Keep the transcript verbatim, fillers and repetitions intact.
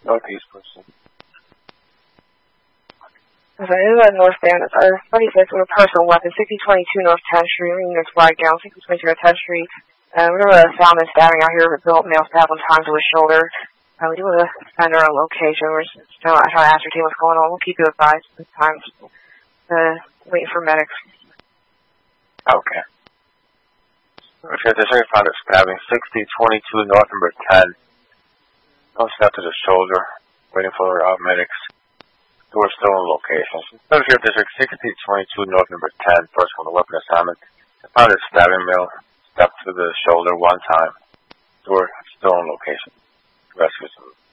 Northeast person. So this is a northbound. It's our thirty-fifth with a personal weapon, sixty twenty-two North tenth Street, units flag down, sixty twenty-two North tenth Street. Uh, we were found this stabbing out here with Bill male stab one time to his shoulder. Uh, we do want to find our own location. We're just trying to ascertain what's going on. We'll keep you advised this time. Uh, waiting for medics. Okay. Okay, this is found a stabbing, sixty twenty-two North number ten. No stab to the shoulder. Waiting for uh, medics. We're still in location. Third District, sixty twenty-two North number ten. First one, the weapon assignment. I found a stabbing mill. Step to the shoulder one time. We're still in location. Rescue.